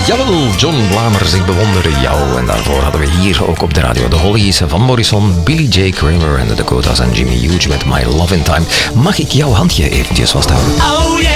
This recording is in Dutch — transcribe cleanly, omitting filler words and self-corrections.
Jawel, John Blamers, ik bewonder jou. En daarvoor hadden we hier ook op de radio de Hollies van Morrison, Billy J. Kramer en de Dakotas en Jimmy Huge met My Love in Time. Mag ik jouw handje eventjes vasthouden? Oh yeah!